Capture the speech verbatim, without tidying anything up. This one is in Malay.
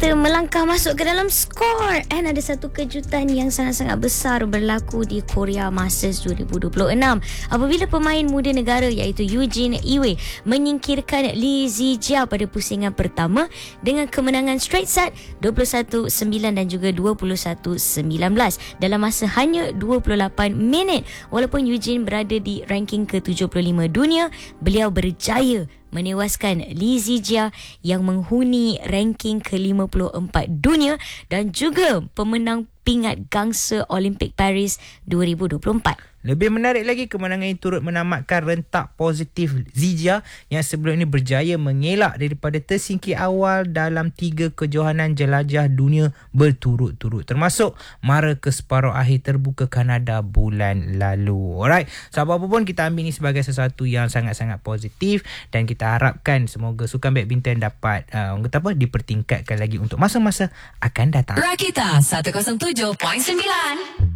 kita melangkah masuk ke dalam skor. And ada satu kejutan yang sangat-sangat besar berlaku di Korea Masters dua ribu dua puluh enam apabila pemain muda negara iaitu Eugene Iwe menyingkirkan Lee Zijia pada pusingan pertama dengan kemenangan straight set dua puluh satu sembilan dan juga dua puluh satu sembilan belas dalam masa hanya dua puluh lapan minit. Walaupun Eugene berada di ranking ke tujuh puluh lima dunia, beliau berjaya menewaskan Lee Zijia yang menghuni ranking ke lima puluh empat dunia dan juga pemenang pingat gangsa Olimpik Paris dua ribu dua puluh empat. Lebih menarik lagi, kemenangan ini turut menamatkan rentak positif Zijia yang sebelum ini berjaya mengelak daripada tersingkir awal dalam tiga kejohanan jelajah dunia berturut-turut, termasuk mara ke separuh akhir terbuka Kanada bulan lalu. Alright, so apa pun kita ambil ini sebagai sesuatu yang sangat-sangat positif dan kita harapkan semoga sukan badminton dapat uh, orang kata apa, dipertingkatkan lagi untuk masa-masa akan datang. Rakita seratus tujuh perpuluhan sembilan